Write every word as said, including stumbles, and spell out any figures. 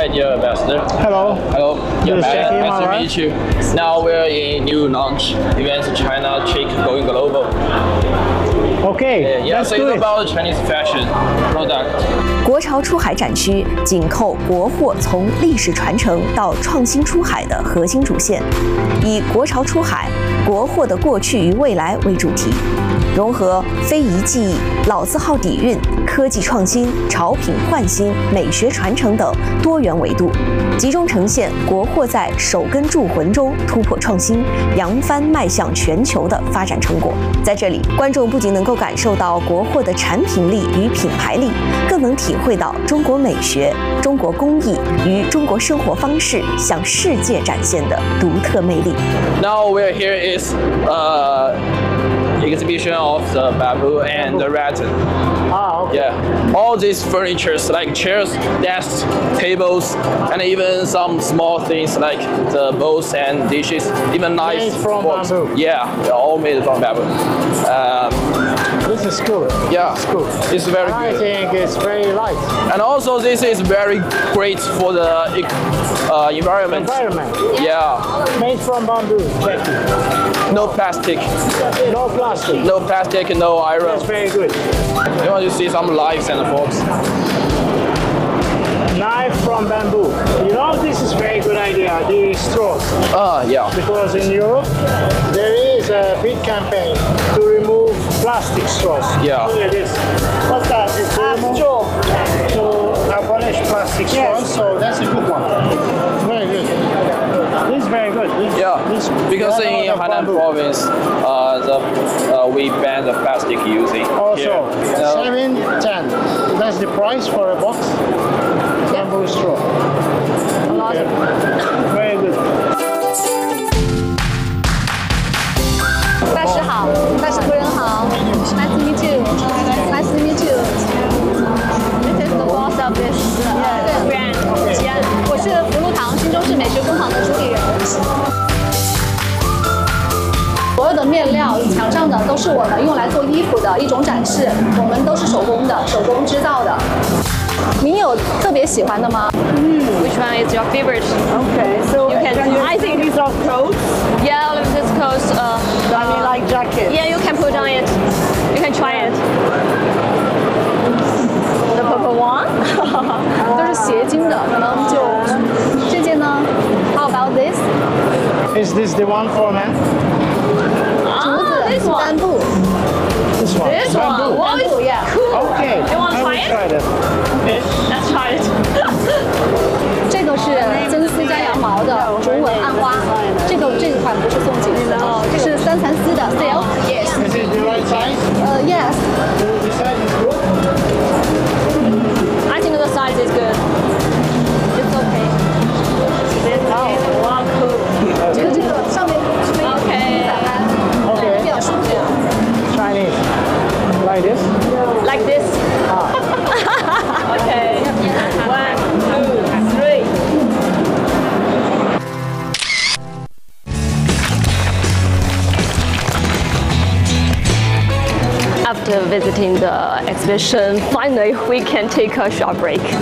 dear ambassador. Hello. Hello. Yeah, Yes, Jackie, nice to alright. meet you. Now we're in new launch events in China, Chic going global. Okay, Yeah, let's so do it's it. about Chinese fashion product. 国潮出海展区紧扣国货从历史传承到创新出海的核心主线，以国潮出海、国货的过去与未来为主题，融合非遗技艺、老字号底蕴、科技创新、潮品焕新、美学传承等多元维度，集中呈现国货在手根铸魂中突破创新、扬帆迈向全球的发展成果。在这里，观众不仅能够感受到国货的产品力与品牌力，更能体会到中国美学、中国工艺与中国生活方式向世界展现的独特魅力。 Now we're here is uh, exhibition of the bamboo and the rattan. Ah, okay. Yeah, all these furnitures like chairs, desks, tables, and even some small things like the bowls and dishes, even knives. Made from forks. bamboo. Yeah, they're all made from bamboo. Um, This is good. yeah, It's good. it's very I good. think it's very light. And also this is very great for the uh, environment. Environment. Yeah, Made from bamboo, Jackie. no plastic, No plastic. no plastic, no iron. That's very good. You want to see some knives and forks? Knife from bamboo. You know, this is very good idea, the straws. Ah, yeah. Because in Europe, there is a big campaign to remove plastic straws. Yeah. Look at this. What's that? It's to remove- straw. To abolish plastic straws, so that's a good one. Very good. This is very good. This, Yeah, this, because that in out of Hainan bamboo. province, uh, the uh, we ban the plastic using. Also, here. Now, seven ten. That's the price for a box. Bamboo straw. Okay. Very good. 大师好，大师夫人好 ，Nice to meet you. Nice to meet you. This is the boss of this uh, brand. 吉安，我是福禄堂新中式美学工坊的主理人。所有的面料墙上的都是我们用来做衣服的一种展示，我们都是手工的，手工制造的。您有特别喜欢的吗？ Which one is your favorite? Okay, so You can. I think these are coats. yeah, look this coat. Uh, I mean, like jackets. yeah, you can put on it. You can try it. The purple one 都是斜襟的，可能就这件呢 ？How about this？ Is this the one for men? 竹子 this one. 帆布 This one. This one. Bamboo. Wow, it's Bamboo, yeah. cool. Okay. You want to I will try it? try that. Let's try it. 这个是真丝加羊毛的竹纹暗花，这个这款不是宋锦丝哦，这是三蚕丝的 silk。Yes. Is it the right size? 呃、yes. The size is good. I think the size is good. It's okay. This is one cool. 这个这个上面是可以 Okay. 打开， Okay. 比较舒服。 Chinese. Like this? Like this. Okay. One, two, three. After visiting the exhibition, finally we can take a short break.